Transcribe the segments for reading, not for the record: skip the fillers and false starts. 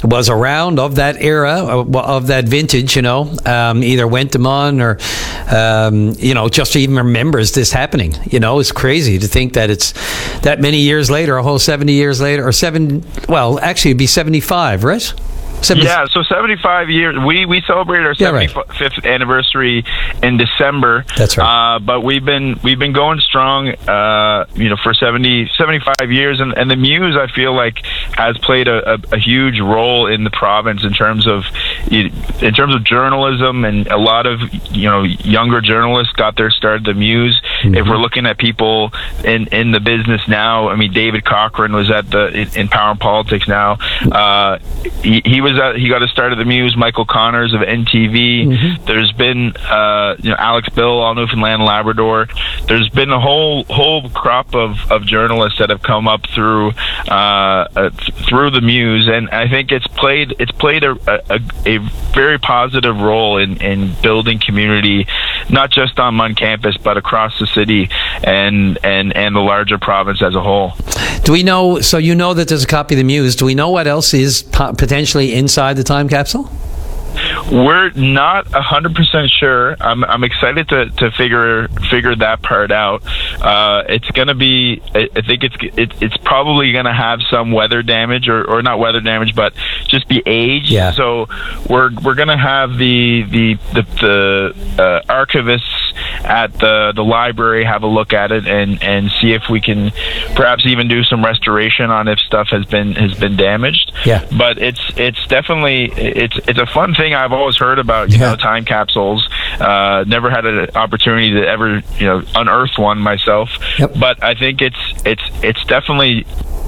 was around of that era, of that vintage, either went to Mon or, just even remembers this happening. It's crazy to think that it's that many years later, a whole 70 years later, actually it'd be 75, right? Yeah, so 75 years. We celebrated our 75th anniversary in December. That's right. But we've been going strong, for 75 years, and the Muse, I feel like, has played a huge role in the province in terms of journalism, and a lot of younger journalists got their start at the Muse. Mm-hmm. If we're looking at people in the business now, I mean, David Cochran was in Power and Politics now. He got a start at the Muse. Michael Connors of NTV. Mm-hmm. There's been Alex Bill, all Newfoundland and Labrador. There's been a whole crop of journalists that have come up through the Muse, and I think it's played a very positive role in building community, not just on Mun campus but across the city and the larger province as a whole. Do we know? So that there's a copy of the Muse. Do we know what else is potentially inside the time capsule? We're not 100% sure. I'm excited to figure that part out. It's going to be. I think it's probably going to have some weather damage, or not weather damage, but just be aged. Yeah. So we're going to have the archivists at the library have a look at it and see if we can perhaps even do some restoration on if stuff has been damaged. Yeah. But it's definitely it's a fun thing I've always heard about, time capsules. Never had an opportunity to ever, unearth one myself. Yep. But I think it's definitely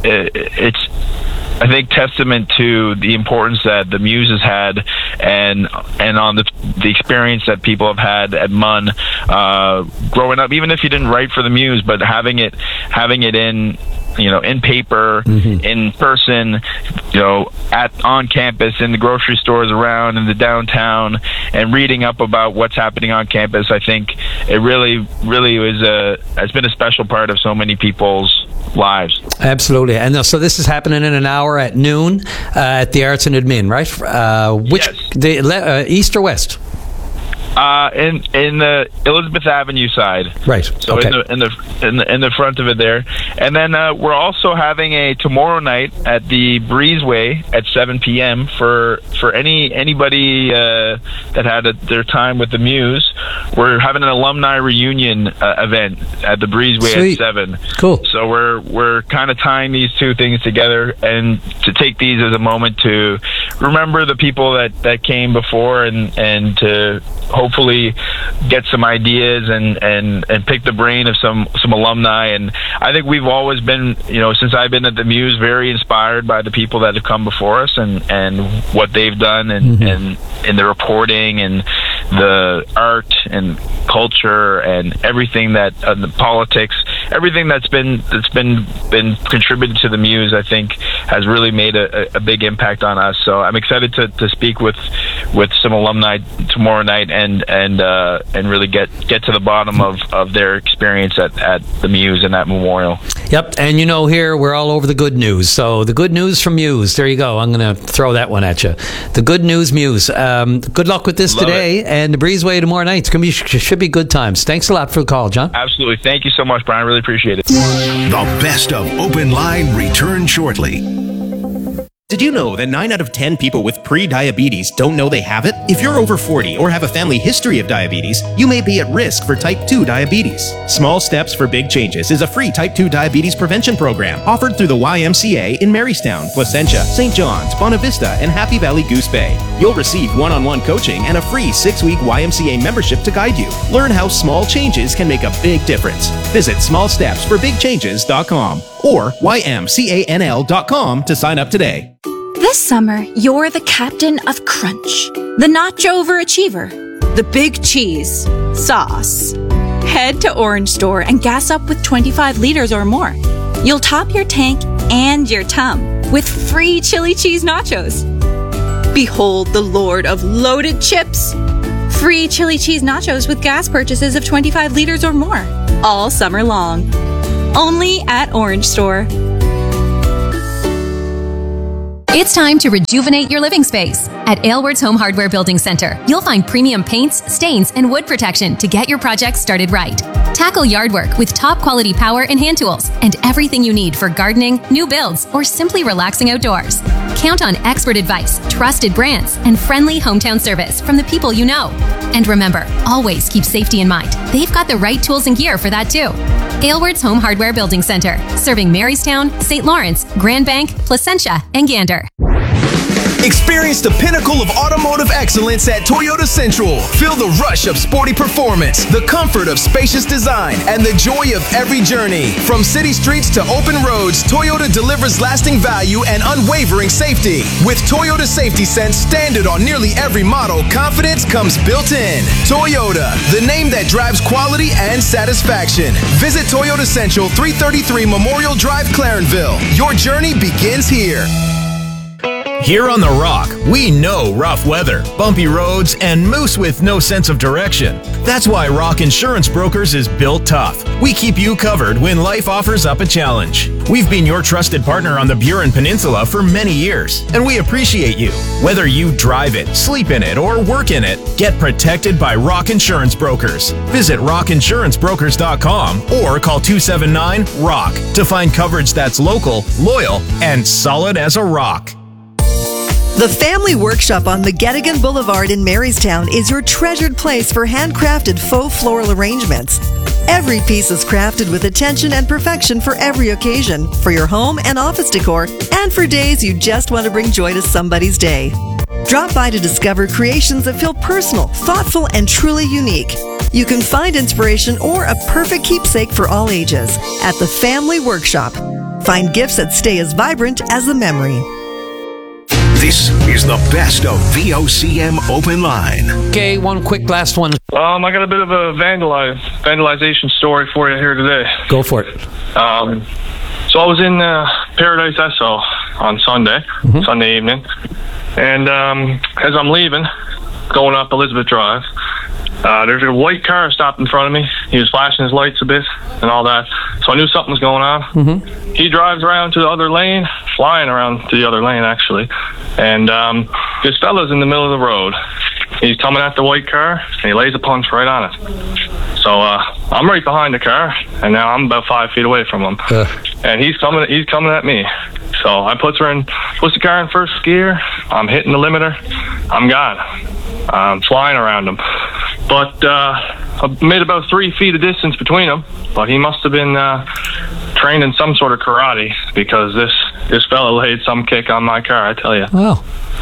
I think testament to the importance that the Muse has had, and on the experience that people have had at Mun growing up. Even if you didn't write for the Muse, but having it in in paper, mm-hmm. in person, on campus, in the grocery stores around, in the downtown, and reading up about what's happening on campus. I think it really, really has been a special part of so many people's lives. Absolutely. And so this is happening in an hour at noon at the Arts and Admin, right? Yes. East or west? In the Elizabeth Avenue side, right? So okay. in the front of it there, and then we're also having a tomorrow night at the Breezeway at 7 p.m. for anybody that had their time with the Muse. We're having an alumni reunion event at the Breezeway Sweet. at 7. Cool. So we're kind of tying these two things together, and to take these as a moment to remember the people that came before, and to hopefully get some ideas and pick the brain of some alumni. And I think we've always been, since I've been at the Muse, very inspired by the people that have come before us and what they've done, and mm-hmm. and the reporting and the art and culture and everything that the politics, everything that's been contributed to the Muse, I think has really made a big impact on us. So I'm excited to speak with some alumni tomorrow night and really get to the bottom of their experience at the Muse and that memorial. Yep, and here we're all over the good news. So the good news from Muse. There you go. I'm going to throw that one at you. The good news Muse. Good luck with this today, and the Breezeway tomorrow night. Should be good times. Thanks a lot for the call, John. Absolutely. Thank you so much, Brian. I really appreciate it. The best of Open Line return shortly. Did you know that 9 out of 10 people with pre-diabetes don't know they have it? If you're over 40 or have a family history of diabetes, you may be at risk for type 2 diabetes. Small Steps for Big Changes is a free type 2 diabetes prevention program offered through the YMCA in Marystown, Placentia, St. John's, Bonavista, and Happy Valley Goose Bay. You'll receive one-on-one coaching and a free 6-week YMCA membership to guide you. Learn how small changes can make a big difference. Visit smallstepsforbigchanges.com or ymcanl.com to sign up today. This summer, you're the captain of Crunch, the nacho overachiever, the big cheese, sauce. Head to Orange Store and gas up with 25 liters or more. You'll top your tank and your tum with free chili cheese nachos. Behold the Lord of loaded chips. Free chili cheese nachos with gas purchases of 25 liters or more. All summer long. Only at Orange Store. It's time to rejuvenate your living space. At Aylward's Home Hardware Building Center, you'll find premium paints, stains, and wood protection to get your project started right. Tackle yard work with top quality power and hand tools and everything you need for gardening, new builds, or simply relaxing outdoors. Count on expert advice, trusted brands, and friendly hometown service from the people you know. And remember, always keep safety in mind. They've got the right tools and gear for that too. Aylward's Home Hardware Building Center, serving Marystown, St. Lawrence, Grand Bank, Placentia, and Gander. Experience the pinnacle of automotive excellence at Toyota Central. Feel the rush of sporty performance, the comfort of spacious design, and the joy of every journey. From city streets to open roads, Toyota delivers lasting value and unwavering safety. With Toyota Safety Sense standard on nearly every model, confidence comes built in. Toyota, the name that drives quality and satisfaction. Visit Toyota Central, 333 Memorial Drive, Clarenville. Your journey begins here. Here on The Rock, we know rough weather, bumpy roads, and moose with no sense of direction. That's why Rock Insurance Brokers is built tough. We keep you covered when life offers up a challenge. We've been your trusted partner on the Burin Peninsula for many years, and we appreciate you. Whether you drive it, sleep in it, or work in it, get protected by Rock Insurance Brokers. Visit rockinsurancebrokers.com or call 279-ROCK to find coverage that's local, loyal, and solid as a rock. The Family Workshop on McGettigan Boulevard in Marystown is your treasured place for handcrafted faux floral arrangements. Every piece is crafted with attention and perfection for every occasion, for your home and office decor, and for days you just want to bring joy to somebody's day. Drop by to discover creations that feel personal, thoughtful, and truly unique. You can find inspiration or a perfect keepsake for all ages at the Family Workshop. Find gifts that stay as vibrant as the memory. This is the best of VOCM Open Line. Okay, one quick last one. I got a bit of a vandalization story for you here today. Go for it. So I was in Paradise Esso on Sunday evening, and as I'm leaving, going up Elizabeth Drive, there's a white car stopped in front of me. He was flashing his lights a bit and all that, so I knew something was going on. He drives around to the other lane, flying around to the other lane actually, and this fella's in the middle of the road. He's coming at the white car, and he lays a punch right on it. So I'm right behind the car, and now I'm about 5 feet away from him, and he's coming at me. So I puts the car in first gear. I'm hitting the limiter. I'm gone. I'm flying around him. But I made about 3 feet of distance between them. But he must have been trained in some sort of karate, because this fella laid some kick on my car, I tell you. Wow.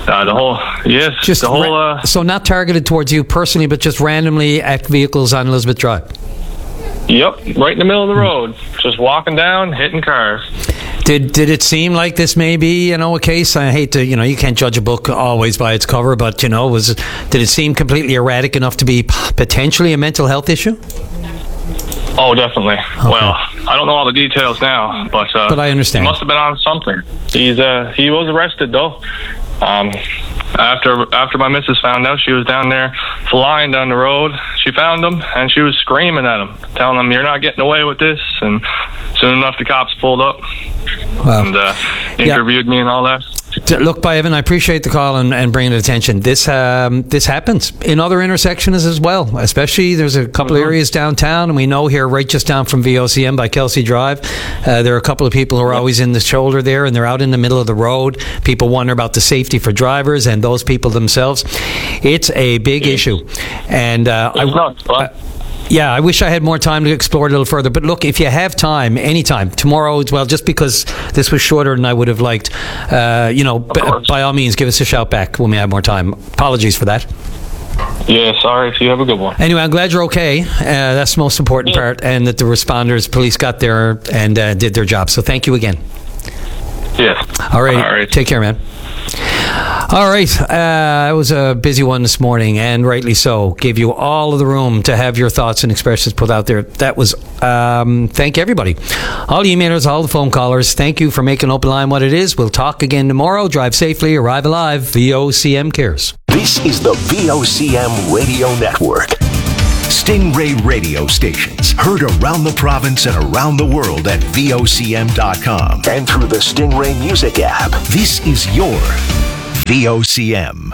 So not targeted towards you personally, but just randomly at vehicles on Elizabeth Drive. Yep, right in the middle of the road, just walking down, hitting cars. Did it seem like this may be, a case? I hate to, you can't judge a book always by its cover, but, did it seem completely erratic enough to be potentially a mental health issue? Oh, definitely. Okay. Well, I don't know all the details now, but I understand. He must have been on something. He was arrested, though. After my missus found out, she was down there flying down the road. She found him, and she was screaming at him, telling him, "You're not getting away with this." And soon enough, the cops pulled up and interviewed me and all that. Look, by Evan, I appreciate the call and bringing it attention. This happens in other intersections as well. Especially, there's a couple areas downtown, and we know here, right just down from VOCM by Kelsey Drive, there are a couple of people who are always in the shoulder there, and they're out in the middle of the road. People wonder about the safety for drivers and those people themselves. It's a big issue, and I wish I had more time to explore it a little further. But look, if you have time, anytime, tomorrow as well, just because this was shorter than I would have liked, by all means, give us a shout back when we have more time. Apologies for that. Yeah, sorry. You have a good one. Anyway, I'm glad you're okay. That's the most important part, and that the responders, police got there and did their job. So thank you again. Yeah. All right. Take care, man. All right, it was a busy one this morning, and rightly so. Gave you all of the room to have your thoughts and expressions put out there. That was, thank everybody. All the emailers, all the phone callers, thank you for making Open Line what it is. We'll talk again tomorrow. Drive safely, arrive alive. VOCM cares. This is the VOCM Radio Network. Stingray radio stations. Heard around the province and around the world at VOCM.com and through the Stingray Music app. This is your VOCM.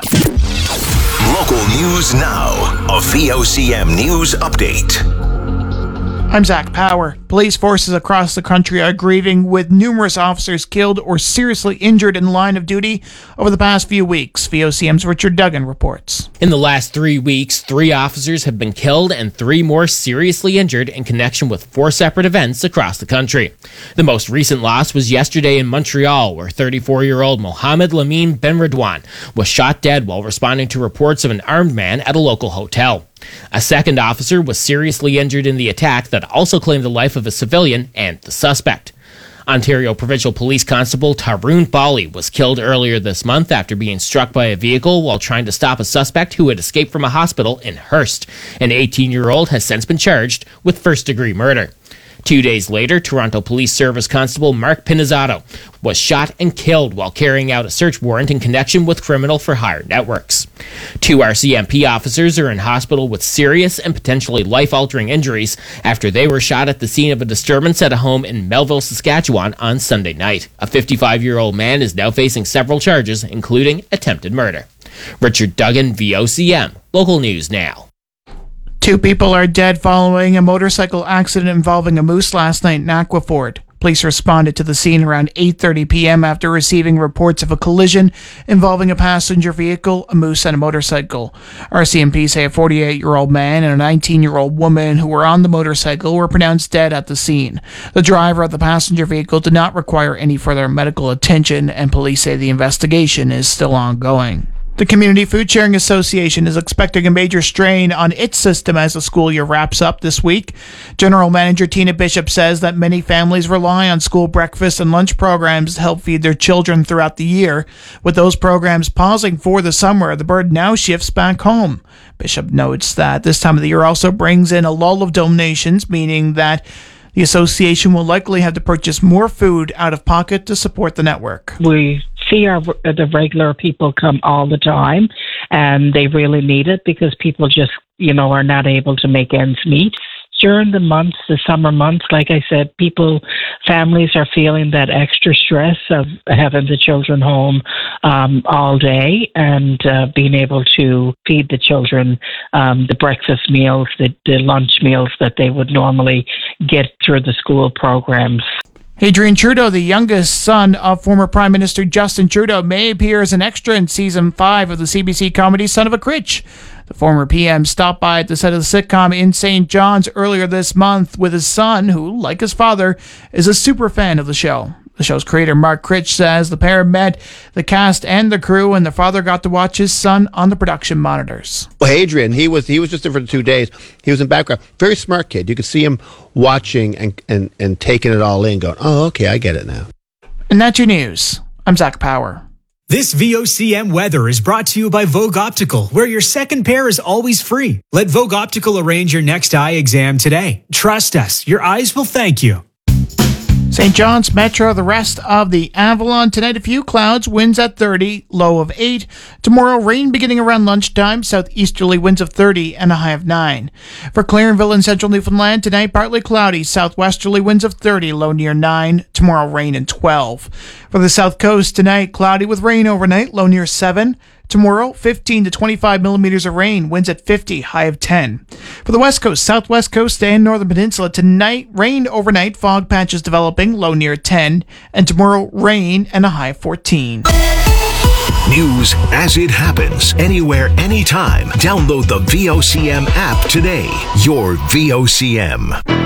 Local news now. A VOCM news update. I'm Zach Power. Police forces across the country are grieving with numerous officers killed or seriously injured in line of duty over the past few weeks. VOCM's Richard Duggan reports. In the last 3 weeks, 3 officers have been killed and 3 more seriously injured in connection with 4 separate events across the country. The most recent loss was yesterday in Montreal, where 34-year-old Mohamed Lamine Benredouane was shot dead while responding to reports of an armed man at a local hotel. A second officer was seriously injured in the attack that also claimed the life of a civilian and the suspect. Ontario Provincial Police Constable Tarun Bali was killed earlier this month after being struck by a vehicle while trying to stop a suspect who had escaped from a hospital in Hearst. An 18-year-old has since been charged with first-degree murder. 2 days later, Toronto Police Service Constable Mark Pinizzato was shot and killed while carrying out a search warrant in connection with criminal-for-hire networks. 2 RCMP officers are in hospital with serious and potentially life-altering injuries after they were shot at the scene of a disturbance at a home in Melville, Saskatchewan on Sunday night. A 55-year-old man is now facing several charges, including attempted murder. Richard Duggan, VOCM. Local News Now. 2 people are dead following a motorcycle accident involving a moose last night in Aquafort. Police responded to the scene around 8:30 p.m. after receiving reports of a collision involving a passenger vehicle, a moose, and a motorcycle. RCMP say a 48-year-old man and a 19-year-old woman who were on the motorcycle were pronounced dead at the scene. The driver of the passenger vehicle did not require any further medical attention, and police say the investigation is still ongoing. The Community Food Sharing Association is expecting a major strain on its system as the school year wraps up this week. General Manager Tina Bishop says that many families rely on school breakfast and lunch programs to help feed their children throughout the year. With those programs pausing for the summer, the burden now shifts back home. Bishop notes that this time of the year also brings in a lull of donations, meaning that the association will likely have to purchase more food out of pocket to support the network. We see the regular people come all the time, and they really need it because people just, are not able to make ends meet. During the summer months, like I said, families are feeling that extra stress of having the children home all day and being able to feed the children the breakfast meals, the lunch meals that they would normally get through the school programs. Adrian Trudeau, the youngest son of former Prime Minister Justin Trudeau, may appear as an extra in Season 5 of the CBC comedy Son of a Critch. The former PM stopped by at the set of the sitcom in St. John's earlier this month with his son, who, like his father, is a super fan of the show. The show's creator, Mark Critch, says the pair met the cast and the crew, and the father got to watch his son on the production monitors. Well, Adrian, he was just there for 2 days. He was in background. Very smart kid. You could see him watching and taking it all in, going, oh, okay, I get it now. And that's your news. I'm Zach Power. This VOCM weather is brought to you by Vogue Optical, where your second pair is always free. Let Vogue Optical arrange your next eye exam today. Trust us, your eyes will thank you. St. John's Metro, the rest of the Avalon. Tonight, a few clouds, winds at 30, low of 8. Tomorrow, rain beginning around lunchtime, southeasterly winds of 30 and a high of 9. For Clarenville and central Newfoundland, tonight, partly cloudy, southwesterly winds of 30, low near 9. Tomorrow, rain and 12. For the south coast, tonight, cloudy with rain overnight, low near 7. Tomorrow, 15 to 25 millimeters of rain, winds at 50, high of 10. For the west coast, southwest coast, and northern peninsula, tonight, rain overnight, fog patches developing, low near 10. And tomorrow, rain and a high of 14. News as it happens, anywhere, anytime. Download the VOCM app today. Your VOCM.